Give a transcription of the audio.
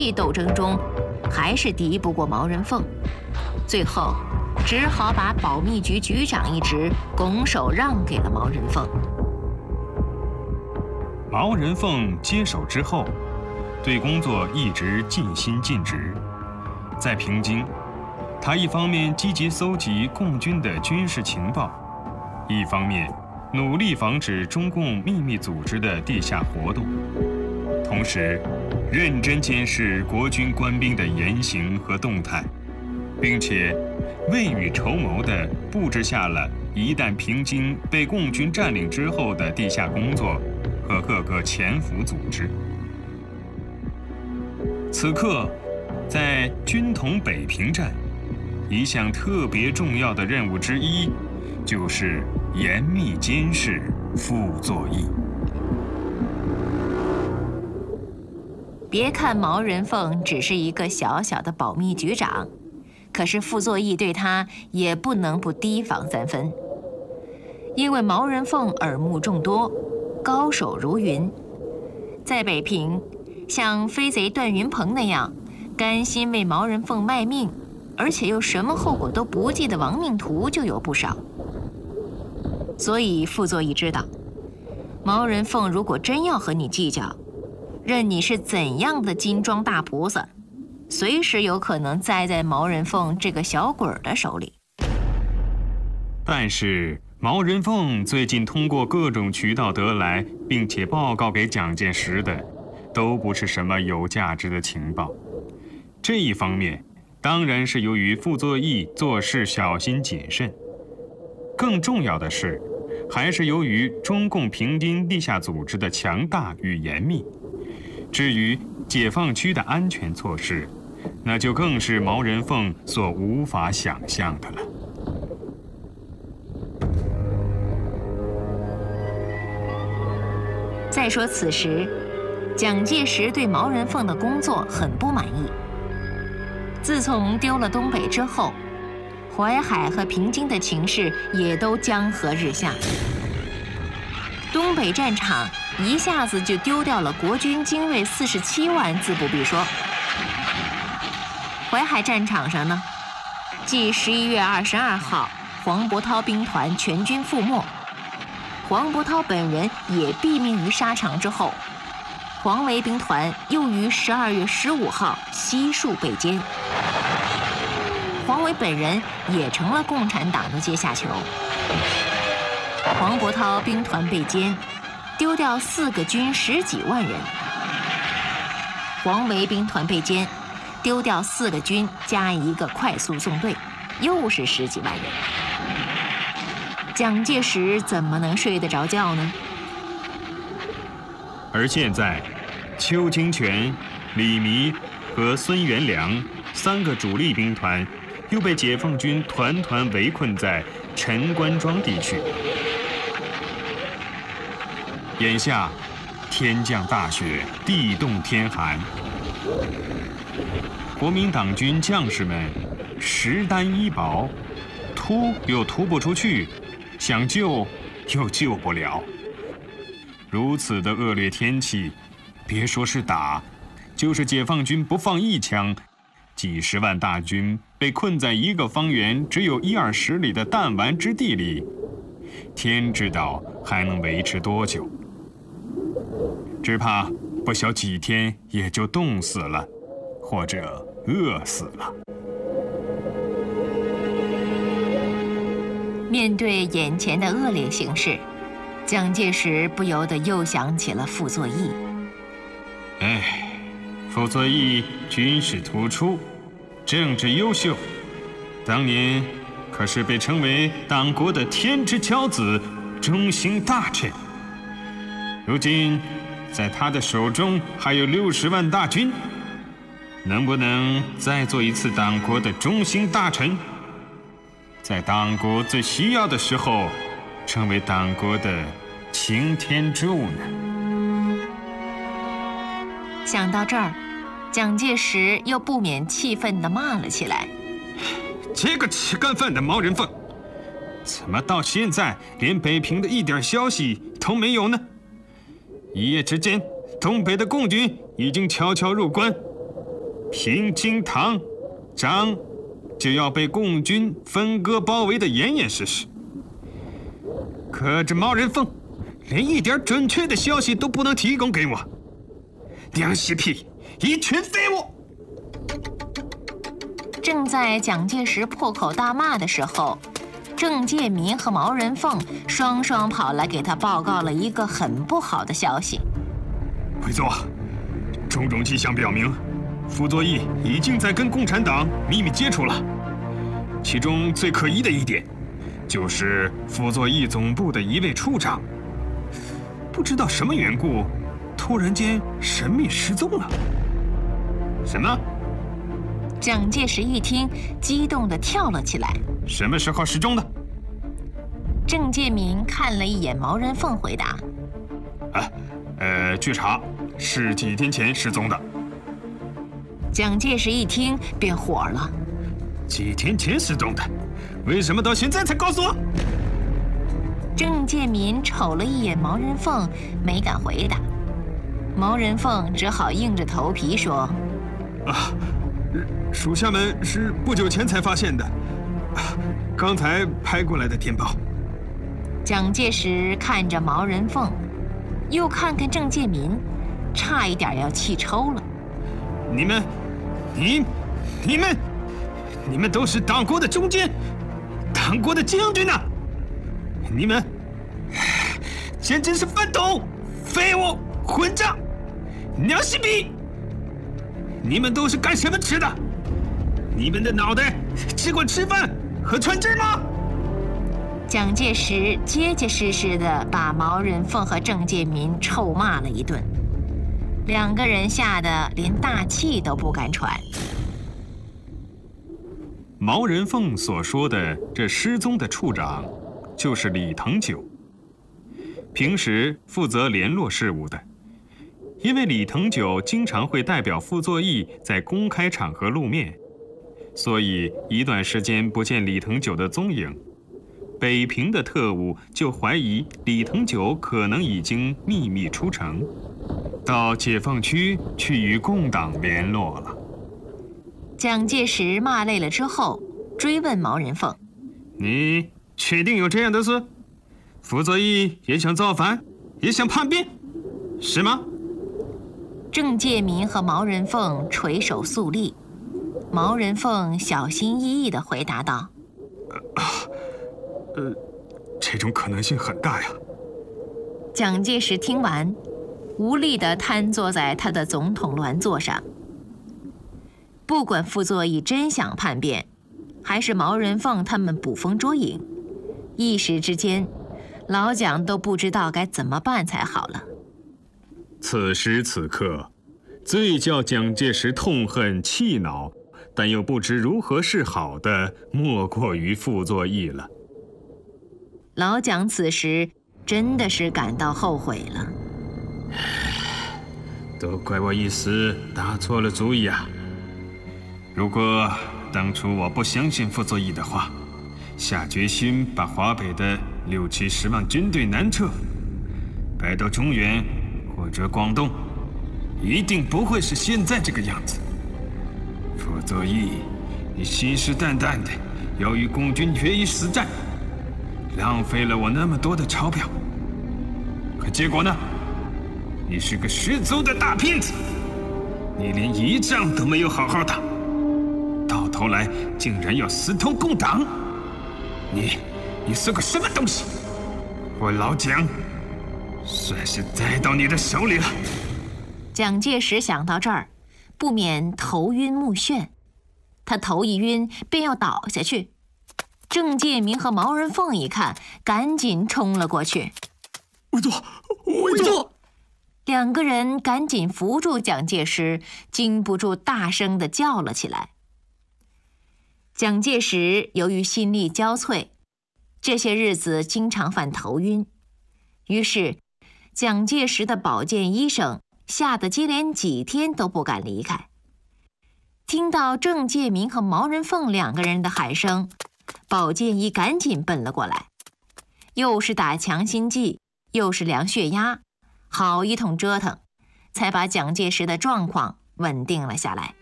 斗争中，还是敌不过毛人凤，最后只好把保密局局长一职拱手让给了毛人凤。 毛人凤接手之后，对工作一直尽心尽职。在平津，他一方面积极搜集共军的军事情报，一方面努力防止中共秘密组织的地下活动，同时认真监视国军官兵的言行和动态，并且未雨绸缪地布置下了一旦平津被共军占领之后的地下工作和各个潜伏组织。此刻，在军统北平站，一项特别重要的任务之一，就是严密监视傅作义。 别看毛人凤只是一个小小的保密局长，可是傅作义对他也不能不提防3分。因为毛人凤耳目众多，高手如云，在北平，像飞贼段云鹏那样甘心为毛人凤卖命，而且又什么后果都不计的亡命徒就有不少。所以傅作义知道，毛人凤如果真要和你计较，任你是怎样的金装大菩萨，随时有可能栽在毛人凤这个小鬼儿的手里。 但是毛人凤最近通过各种渠道得来，并且报告给蒋介石的，都不是什么有价值的情报。这一方面，当然是由于傅作义做事小心谨慎，更重要的是，还是由于中共平津地下组织的强大与严密。至于解放区的安全措施，那就更是毛人凤所无法想象的了。 再说此时，蒋介石对毛人凤的工作很不满意。自从丢了东北之后，淮海和平津的情势也都江河日下。东北战场一下子就丢掉了国军精锐47万，自不必说。淮海战场上呢，继11月22号黄伯韬兵团全军覆没，黄伯韬本人也毙命于沙场之后，黄维兵团又于12月15号悉数被歼，黄维本人也成了共产党的阶下囚。黄伯韬兵团被歼，丢掉4个军10几万人；黄维兵团被歼，丢掉4个军加1个快速纵队，又是10几万人。蒋介石怎么能睡得着觉呢？ 而现在，邱清泉、李弥和孙元良3个主力兵团又被解放军团团围困在陈官庄地区。眼下，天降大雪，地冻天寒，国民党军将士们食单衣薄，突又突不出去，想救又救不了。如此的恶劣天气，别说是打，就是解放军不放一枪，几十万大军被困在一个方圆只有1-20里的弹丸之地里，天知道还能维持多久。只怕不消几天也就冻死了，或者饿死了。 面对眼前的恶劣形势，蒋介石不由得又想起了傅作义。 傅作义军事突出，政治优秀，当年可是被称为党国的天之骄子、忠心大臣。如今在他的手中还有60万大军，能不能再做一次党国的忠心大臣，在党国最需要的时候成为党国的擎天柱呢？ 想到这儿，蒋介石又不免气愤地骂了起来： 这个吃干饭的毛人凤，怎么到现在连北平的一点消息都没有呢？一夜之间，东北的共军已经悄悄入关， 平津堂张就要被共军分割包围得严严实实。可这毛人凤连一点准确的消息都不能提供给我，娘西屁，一群废物！ 正在蒋介石破口大骂的时候，郑介民和毛人凤双双跑来给他报告了一个很不好的消息。 会座，种种迹象表明，傅作义已经在跟共产党秘密接触了。其中最可疑的一点，就是傅作义总部的一位处长，不知道什么缘故，突然间神秘失踪了。什么？ 蒋介石一听，激动地跳了起来。 什么时候失踪的？ 郑介民看了一眼毛人凤，回答： 据查是几天前失踪的。 蒋介石一听便火了： 几天前失踪的，为什么到现在才告诉我？ 郑介民瞅了一眼毛人凤，没敢回答。毛人凤只好硬着头皮说： 属下们是不久前才发现的，刚才拍过来的电报。 蒋介石看着毛人凤，又看看郑介民，差一点要气抽了。 你们都是党国的中坚，党国的将军呐！你们简直是饭桶、废物、混账、娘西逼！你们都是干什么吃的？你们的脑袋只管吃饭和穿针吗？ 蒋介石结结实实地把毛人凤和郑介民臭骂了一顿，两个人吓得连大气都不敢喘。 毛人凤所说的这失踪的处长，就是李腾九，平时负责联络事务的。因为李腾九经常会代表傅作义在公开场合露面，所以一段时间不见李腾九的踪影，北平的特务就怀疑李腾九可能已经秘密出城，到解放区去与共党联络了。 蒋介石骂累了之后，追问毛人凤： 你确定有这样的事？傅作义也想造反，也想叛变，是吗？ 郑介民和毛人凤垂手肃立。毛人凤小心翼翼地回答道： 这种可能性很大呀。 蒋介石听完，无力地瘫坐在他的总统銮座上。不管傅作义真想叛变，还是毛人凤他们捕风捉影，一时之间，老蒋都不知道该怎么办才好了。 此时此刻，最叫蒋介石痛恨气恼，但又不知如何是好的，莫过于傅作义了。 老蒋此时真的是感到后悔了。 都怪我一时打错了主意啊！如果当初我不相信傅作义的话，下决心把华北的60-70万军队南撤，摆到中原或者广东，一定不会是现在这个样子。傅作义，你信誓旦旦的要与共军决一死战，浪费了我那么多的钞票，可结果呢？你是个十足的大骗子，你连一仗都没有好好打，到头来竟然要私通共党，你是个什么东西？我老蒋算是栽到你的手里了。 蒋介石想到这儿，不免头晕目眩，他头一晕便要倒下去。郑介民和毛人凤一看，赶紧冲了过去。 委座，委座！ 两个人赶紧扶住蒋介石，禁不住大声地叫了起来。蒋介石由于心力交瘁，这些日子经常犯头晕，于是蒋介石的保健医生吓得接连几天都不敢离开。听到郑介民和毛人凤两个人的喊声，保健医赶紧奔了过来，又是打强心剂，又是量血压，好一通折腾，才把蒋介石的状况稳定了下来。